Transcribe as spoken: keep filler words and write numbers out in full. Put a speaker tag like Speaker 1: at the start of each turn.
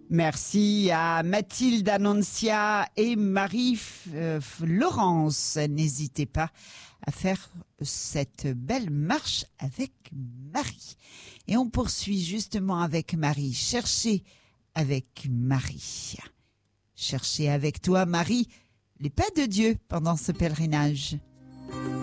Speaker 1: Merci à Mathilde, Annoncia et Marie-Laurence. N'hésitez pas à faire cette belle marche avec Marie. Et on poursuit justement avec Marie. Cherchez avec Marie. Cherchez avec toi, Marie, les pas de Dieu pendant ce pèlerinage.